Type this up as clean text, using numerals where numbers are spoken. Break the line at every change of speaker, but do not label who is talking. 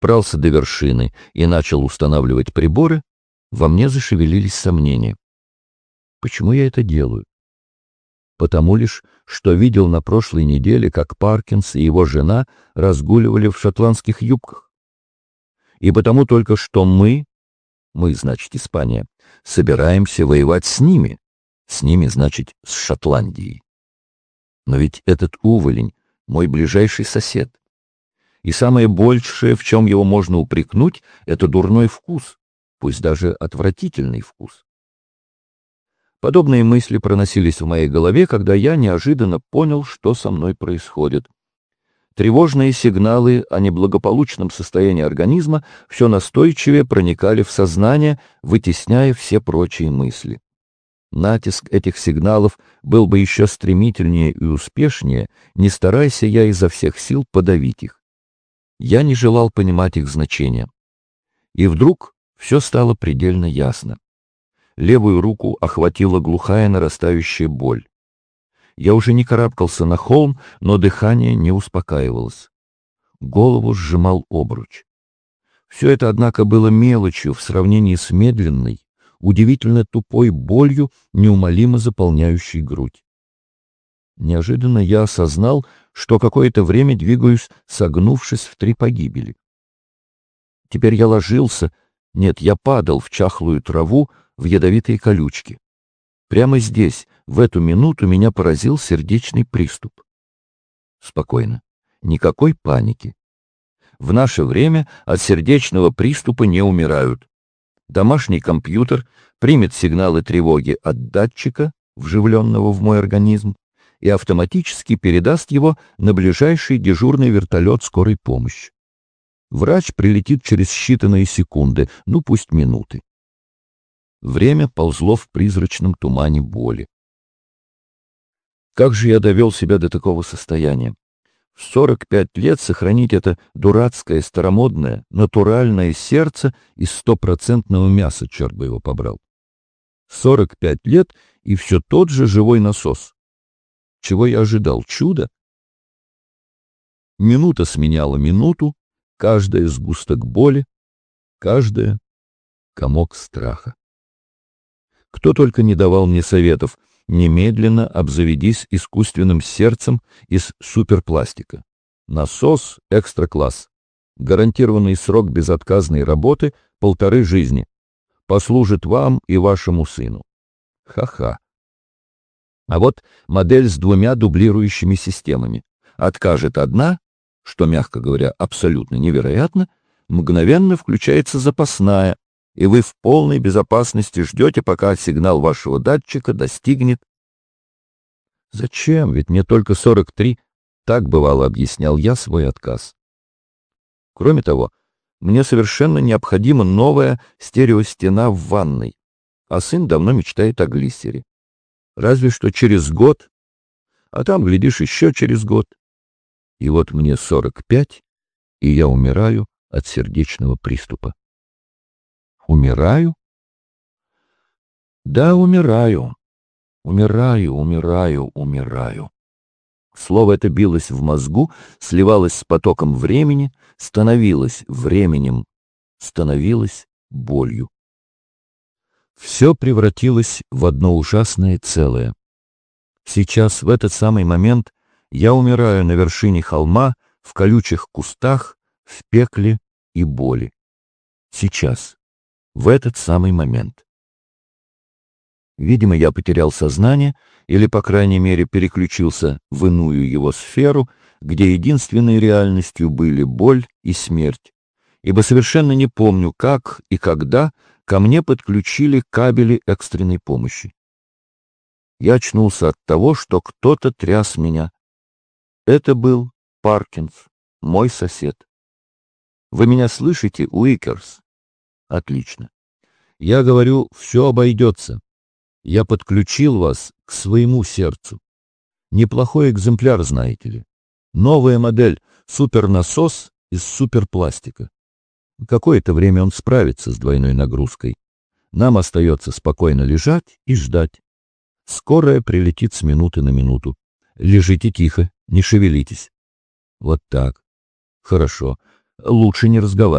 добрался до вершины и начал устанавливать приборы, во мне зашевелились сомнения. Почему я это делаю? Потому лишь, что видел на прошлой неделе, как Паркинс и его жена разгуливали в шотландских юбках. И потому только что мы, значит, Испания, собираемся воевать с ними, значит, с Шотландией. Но ведь этот уволень — мой ближайший сосед. И самое большее, в чем его можно упрекнуть, это дурной вкус, пусть даже отвратительный вкус. Подобные мысли проносились в моей голове, когда я неожиданно понял, что со мной происходит. Тревожные сигналы о неблагополучном состоянии организма все настойчивее проникали в сознание, вытесняя все прочие мысли. Натиск этих сигналов был бы еще стремительнее и успешнее, не старайся я изо всех сил подавить их. Я не желал понимать их значения. И вдруг все стало предельно ясно. Левую руку охватила глухая нарастающая боль. Я уже не карабкался на холм, но дыхание не успокаивалось. Голову сжимал обруч. Все это, однако, было мелочью в сравнении с медленной, удивительно тупой болью, неумолимо заполняющей грудь. Неожиданно я осознал, что какое-то время двигаюсь, согнувшись в 3 погибели. Теперь я ложился, я падал в чахлую траву, в ядовитые колючки. Прямо здесь, в эту минуту, меня поразил сердечный приступ. Спокойно, никакой паники. В наше время от сердечного приступа не умирают. Домашний компьютер примет сигналы тревоги от датчика, вживленного в мой организм, и автоматически передаст его на ближайший дежурный вертолет скорой помощи. Врач прилетит через считанные секунды, пусть минуты. Время ползло в призрачном тумане боли. Как же я довел себя до такого состояния? В 45 лет сохранить это дурацкое, старомодное, натуральное сердце из 100% мяса, черт бы его побрал. 45 лет и все тот же живой насос. Чего я ожидал? Чудо? Минута сменяла минуту, каждая сгусток боли, каждая комок страха. Кто только не давал мне советов: немедленно обзаведись искусственным сердцем из суперпластика. Насос экстра-класс. Гарантированный срок безотказной работы — 1,5 жизни. Послужит вам и вашему сыну. Ха-ха. А вот модель с 2 дублирующими системами. Откажет одна, что, мягко говоря, абсолютно невероятно, мгновенно включается запасная, и вы в полной безопасности ждете, пока сигнал вашего датчика достигнет. Зачем? Ведь мне только 43. Так, бывало, объяснял я свой отказ. Кроме того, мне совершенно необходима новая стереостена в ванной, а сын давно мечтает о глиссере. Разве что через год, а там, глядишь, еще через год. И вот мне 45, и я умираю от сердечного приступа. Умираю? Да, умираю. Умираю. Слово это билось в мозгу, сливалось с потоком времени, становилось временем, становилось болью. Все превратилось в одно ужасное целое. Сейчас, в этот самый момент, я умираю на вершине холма, в колючих кустах, в пекле и боли. Сейчас. В этот самый момент. Видимо, я потерял сознание или, по крайней мере, переключился в иную его сферу, где единственной реальностью были боль и смерть, ибо совершенно не помню, как и когда ко мне подключили кабели экстренной помощи. Я очнулся от того, что кто-то тряс меня. Это был Паркинс, мой сосед. Вы меня слышите, Уикерс? Отлично. Я говорю, все обойдется. Я подключил вас к своему сердцу. Неплохой экземпляр, знаете ли. Новая модель, супернасос из суперпластика. Какое-то время он справится с двойной нагрузкой. Нам остается спокойно лежать и ждать. Скорая прилетит с минуты на минуту. Лежите тихо, не шевелитесь. Вот так. Хорошо. Лучше не разговаривать.